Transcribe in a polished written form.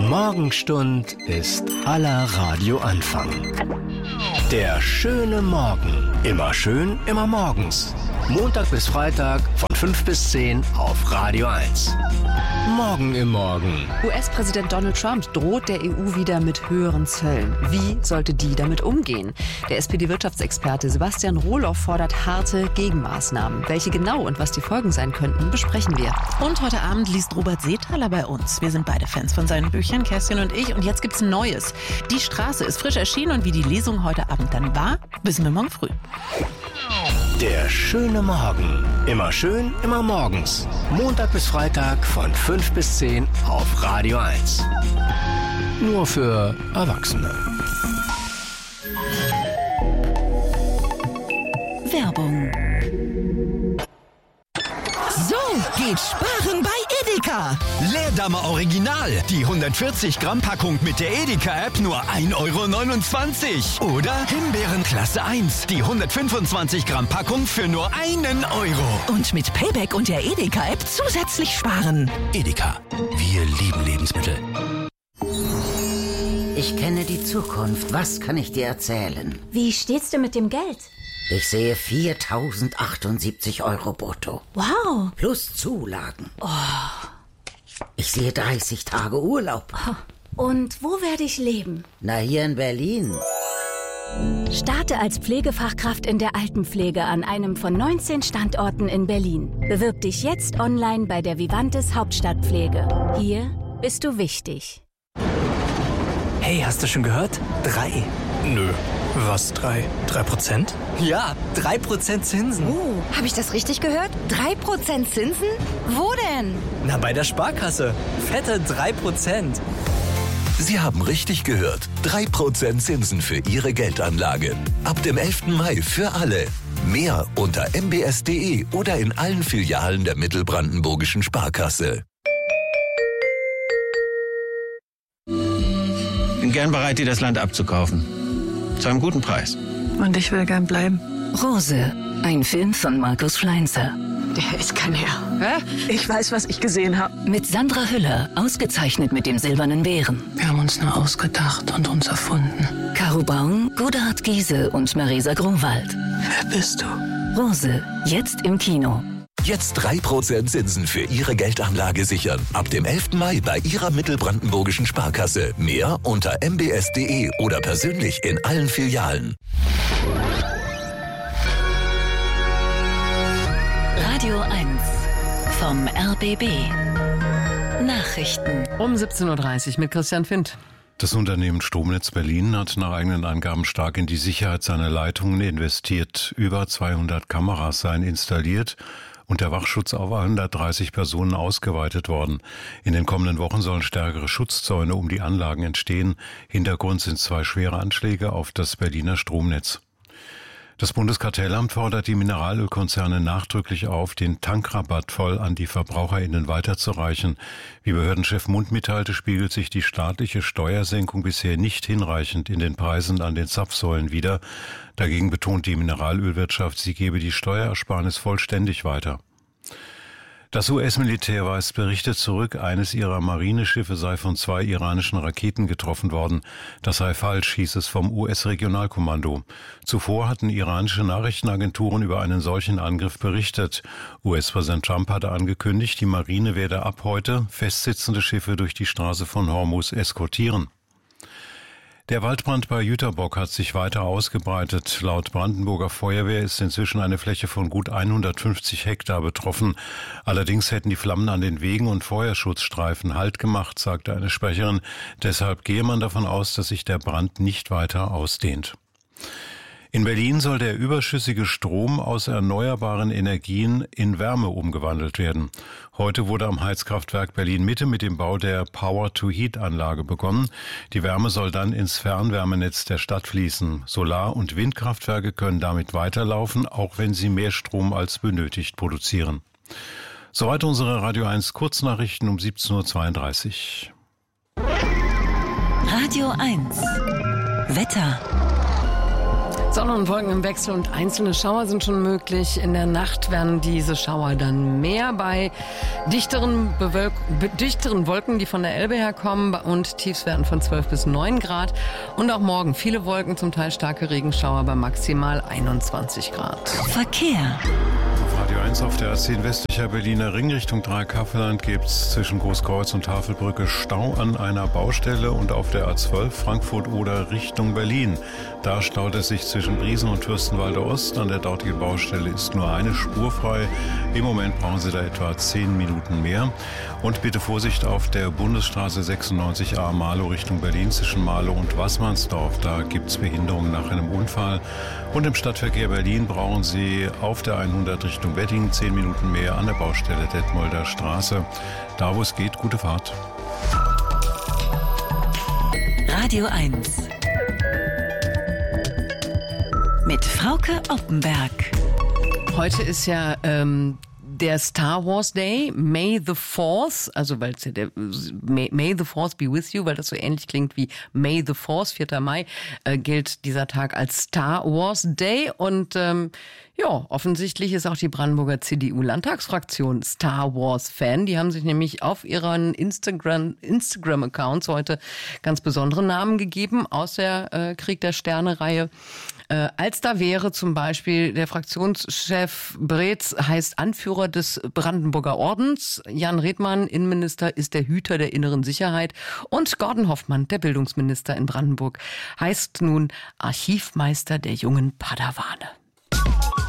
Morgenstund ist aller Radioanfang. Der schöne Morgen. Immer schön, immer morgens. Montag bis Freitag von 5 bis 10 auf Radio 1. Morgen im Morgen. US-Präsident Donald Trump droht der EU wieder mit höheren Zöllen. Wie sollte die damit umgehen? Der SPD-Wirtschaftsexperte Sebastian Rohloff fordert harte Gegenmaßnahmen. Welche genau und was die Folgen sein könnten, besprechen wir. Und heute Abend liest Robert Seethaler bei uns. Wir sind beide Fans von seinen Büchern, Kerstin und ich. Und jetzt gibt's ein neues. Die Straße ist frisch erschienen und wie die Lesung heute Abend dann war, wissen wir morgen früh. Der schöne Morgen. Immer schön, immer morgens. Montag bis Freitag von 5 bis 10 auf Radio 1. Nur für Erwachsene. Werbung. So geht Sparen bei Edeka. Leerdammer Original. Die 140 Gramm Packung mit der Edeka-App nur 1,29 € Oder Himbeeren Klasse 1. Die 125 Gramm Packung für nur 1 €. Und mit Payback und der Edeka-App zusätzlich sparen. Edeka. Wir lieben Lebensmittel. Ich kenne die Zukunft. Was kann ich dir erzählen? Wie steht's denn mit dem Geld? Ich sehe 4.078 € brutto. Wow. Plus Zulagen. Ich sehe 30 Tage Urlaub. Und wo werde ich leben? Na, hier in Berlin. Starte als Pflegefachkraft in der Altenpflege an einem von 19 Standorten in Berlin. Bewirb dich jetzt online bei der Vivantes Hauptstadtpflege. Hier bist du wichtig. Hey, hast du schon gehört? 3. Nö. Was, 3%? Ja, 3% Zinsen. Habe ich das richtig gehört? 3% Zinsen? Wo denn? Na, bei der Sparkasse. Fette 3%. Sie haben richtig gehört. 3% Zinsen für Ihre Geldanlage. Ab dem 11. Mai für alle. Mehr unter mbs.de oder in allen Filialen der Mittelbrandenburgischen Sparkasse. Bin gern bereit, dir das Land abzukaufen. Zu einem guten Preis. Und ich will gern bleiben. Rose, ein Film von Markus Schleinzer. Der ist kein Herr. Hä? Ich weiß, was ich gesehen habe. Mit Sandra Hüller, ausgezeichnet mit dem Silbernen Bären. Wir haben uns nur ausgedacht und uns erfunden. Caro Braun, Godehard Giese und Marisa Grunwald. Wer bist du? Rose, jetzt im Kino. Jetzt 3% Zinsen für Ihre Geldanlage sichern. Ab dem 11. Mai bei Ihrer Mittelbrandenburgischen Sparkasse. Mehr unter mbs.de oder persönlich in allen Filialen. Radio 1 vom RBB. Nachrichten. Um 17.30 Uhr mit Christian Findt. Das Unternehmen Stromnetz Berlin hat nach eigenen Angaben stark in die Sicherheit seiner Leitungen investiert. Über 200 Kameras seien installiert und der Wachschutz auf 130 Personen ausgeweitet worden. In den kommenden Wochen sollen stärkere Schutzzäune um die Anlagen entstehen. Hintergrund sind 2 schwere Anschläge auf das Berliner Stromnetz. Das Bundeskartellamt fordert die Mineralölkonzerne nachdrücklich auf, den Tankrabatt voll an die VerbraucherInnen weiterzureichen. Wie Behördenchef Mund mitteilte, spiegelt sich die staatliche Steuersenkung bisher nicht hinreichend in den Preisen an den Zapfsäulen wider. Dagegen betont die Mineralölwirtschaft, sie gebe die Steuerersparnis vollständig weiter. Das US-Militär weist Berichte zurück, eines ihrer Marineschiffe sei von 2 iranischen Raketen getroffen worden. Das sei falsch, hieß es vom US-Regionalkommando. Zuvor hatten iranische Nachrichtenagenturen über einen solchen Angriff berichtet. US-Präsident Trump hatte angekündigt, die Marine werde ab heute festsitzende Schiffe durch die Straße von Hormuz eskortieren. Der Waldbrand bei Jüterbock hat sich weiter ausgebreitet. Laut Brandenburger Feuerwehr ist inzwischen eine Fläche von gut 150 Hektar betroffen. Allerdings hätten die Flammen an den Wegen und Feuerschutzstreifen Halt gemacht, sagte eine Sprecherin. Deshalb gehe man davon aus, dass sich der Brand nicht weiter ausdehnt. In Berlin soll der überschüssige Strom aus erneuerbaren Energien in Wärme umgewandelt werden. Heute wurde am Heizkraftwerk Berlin-Mitte mit dem Bau der Power-to-Heat-Anlage begonnen. Die Wärme soll dann ins Fernwärmenetz der Stadt fließen. Solar- und Windkraftwerke können damit weiterlaufen, auch wenn sie mehr Strom als benötigt produzieren. Soweit unsere Radio 1 Kurznachrichten um 17.32 Uhr. Radio 1 Wetter. Sonne und Wolken im Wechsel und einzelne Schauer sind schon möglich. In der Nacht werden diese Schauer dann mehr bei dichteren Wolken, die von der Elbe herkommen, und Tiefstwerten von 12 bis 9 Grad. Und auch morgen viele Wolken, zum Teil starke Regenschauer bei maximal 21 Grad. Verkehr. Auf Radio 1 auf der A10 westlicher Berliner Ring Richtung Dreikaffelland gibt es zwischen Großkreuz und Tafelbrücke Stau an einer Baustelle, und auf der A12 Frankfurt-Oder Richtung Berlin. Da staut es sich zwischen Briesen und Fürstenwalde Ost. An der dortigen Baustelle ist nur eine Spur frei. Im Moment brauchen Sie da etwa 10 Minuten mehr. Und bitte Vorsicht auf der Bundesstraße 96a Marlow Richtung Berlin zwischen Marlow und Wassmannsdorf. Da gibt es Behinderungen nach einem Unfall. Und im Stadtverkehr Berlin brauchen Sie auf der 100 Richtung Wedding 10 Minuten mehr an der Baustelle Detmolder Straße. Da, wo es geht, gute Fahrt. Radio 1 mit Frauke Oppenberg. Heute ist ja der Star Wars Day, May the 4th, also weil es ja der May the 4th be with you, weil das so ähnlich klingt wie May the 4th, 4. Mai, gilt dieser Tag als Star Wars Day. Und offensichtlich ist auch die Brandenburger CDU-Landtagsfraktion Star Wars-Fan. Die haben sich nämlich auf ihren Instagram-Accounts heute ganz besondere Namen gegeben aus der Krieg der Sterne-Reihe. Als da wäre zum Beispiel der Fraktionschef Breetz heißt Anführer des Brandenburger Ordens, Jan Redmann, Innenminister, ist der Hüter der inneren Sicherheit, und Gordon Hoffmann, der Bildungsminister in Brandenburg, heißt nun Archivmeister der jungen Padawane.